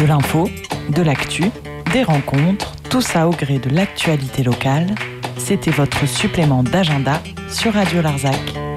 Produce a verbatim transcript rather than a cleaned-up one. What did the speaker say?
l'info, de l'actu, des rencontres, tout ça au gré de l'actualité locale. C'était votre supplément d'agenda sur Radio Larzac.